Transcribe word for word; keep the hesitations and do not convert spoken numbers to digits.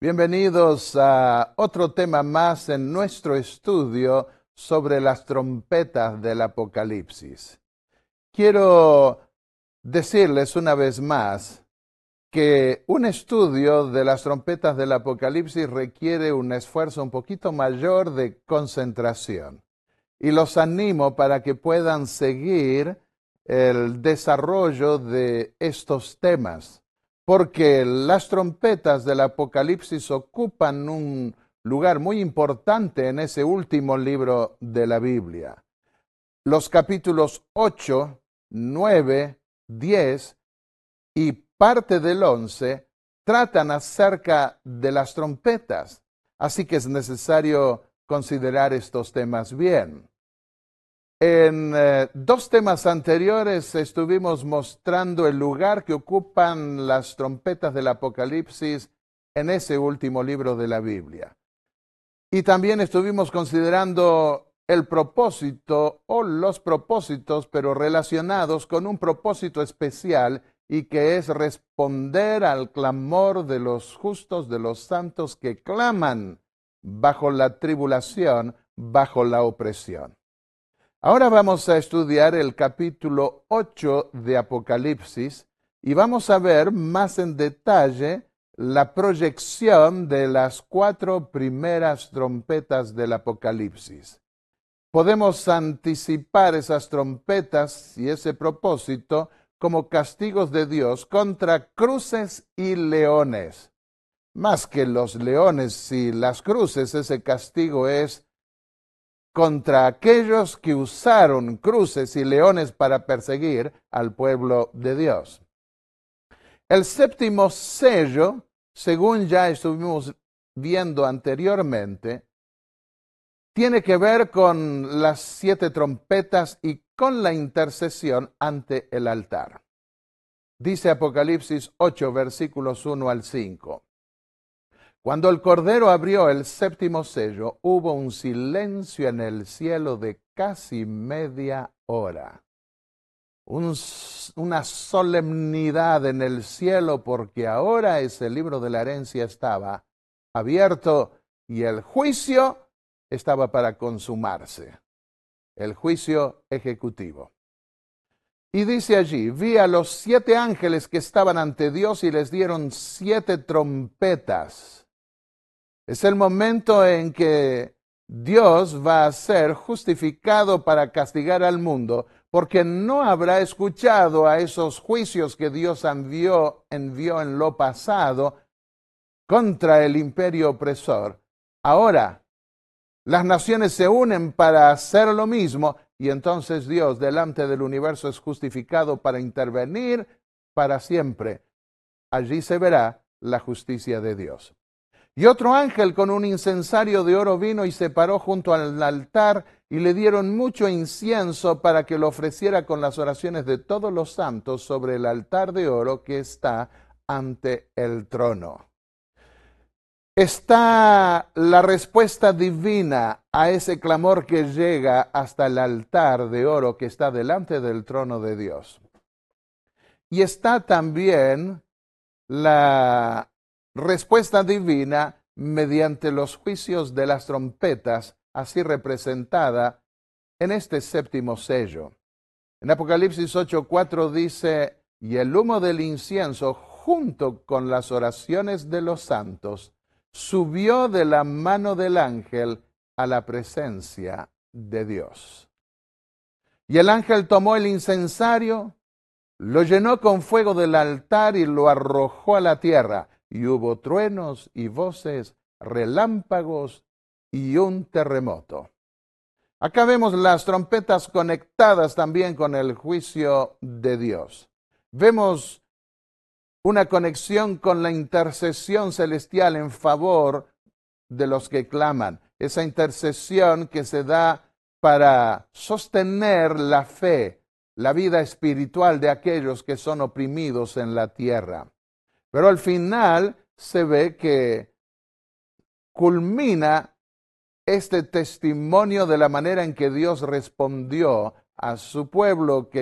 Bienvenidos a otro tema más en nuestro estudio sobre las trompetas del Apocalipsis. Quiero decirles una vez más que un estudio de las trompetas del Apocalipsis requiere un esfuerzo un poquito mayor de concentración. Y los animo para que puedan seguir el desarrollo de estos temas, porque las trompetas del Apocalipsis ocupan un lugar muy importante en ese último libro de la Biblia. Los capítulos ocho, nueve, diez y parte del once tratan acerca de las trompetas, así que es necesario considerar estos temas bien. En eh, dos temas anteriores estuvimos mostrando el lugar que ocupan las trompetas del Apocalipsis en ese último libro de la Biblia. Y también estuvimos considerando el propósito o los propósitos, pero relacionados con un propósito especial y que es responder al clamor de los justos, de los santos que claman bajo la tribulación, bajo la opresión. Ahora vamos a estudiar el capítulo ocho de Apocalipsis y vamos a ver más en detalle la proyección de las cuatro primeras trompetas del Apocalipsis. Podemos anticipar esas trompetas y ese propósito como castigos de Dios contra cruces y leones. Más que los leones y las cruces, ese castigo es contra aquellos que usaron cruces y leones para perseguir al pueblo de Dios. El séptimo sello, según ya estuvimos viendo anteriormente, tiene que ver con las siete trompetas y con la intercesión ante el altar. Dice Apocalipsis ocho, versículos uno al cinco. Cuando el Cordero abrió el séptimo sello, hubo un silencio en el cielo de casi media hora. Un, una solemnidad en el cielo, porque ahora ese libro de la herencia estaba abierto y el juicio estaba para consumarse. El juicio ejecutivo. Y dice allí, vi a los siete ángeles que estaban ante Dios y les dieron siete trompetas. Es el momento en que Dios va a ser justificado para castigar al mundo, porque no habrá escuchado a esos juicios que Dios envió, envió en lo pasado contra el imperio opresor. Ahora, las naciones se unen para hacer lo mismo y entonces Dios delante del universo es justificado para intervenir para siempre. Allí se verá la justicia de Dios. Y otro ángel con un incensario de oro vino y se paró junto al altar y le dieron mucho incienso para que lo ofreciera con las oraciones de todos los santos sobre el altar de oro que está ante el trono. Está la respuesta divina a ese clamor que llega hasta el altar de oro que está delante del trono de Dios. Y está también la respuesta divina mediante los juicios de las trompetas, así representada en este séptimo sello. En Apocalipsis ocho cuatro dice, y el humo del incienso junto con las oraciones de los santos subió de la mano del ángel a la presencia de Dios. Y el ángel tomó el incensario, lo llenó con fuego del altar y lo arrojó a la tierra. Y hubo truenos y voces, relámpagos y un terremoto. Acá vemos las trompetas conectadas también con el juicio de Dios. Vemos una conexión con la intercesión celestial en favor de los que claman. Esa intercesión que se da para sostener la fe, la vida espiritual de aquellos que son oprimidos en la tierra. Pero al final se ve que culmina este testimonio de la manera en que Dios respondió a su pueblo que